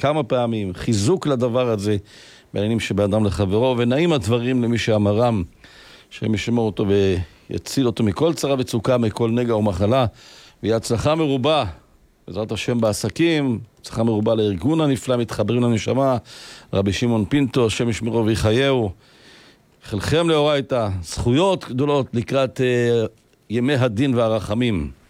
כמה פעמים, חיזוק לדבר הזה, בעניינים שבאדם לחברו, ונעים הדברים למי שאמרם, שהם ישמור אותו ויציל אותו מכל צרה וצוקה, מכל נגע ומחלה, והצלחה מרובה, בעזרת השם בעסקים, הצלחה מרובה לארגון הנפלא, מתחברים לנשמה, רבי שמעון פינטו, השם ישמרו ויחייהו, חלקכם לאורייתא, זכויות גדולות לקראת ימי הדין והרחמים.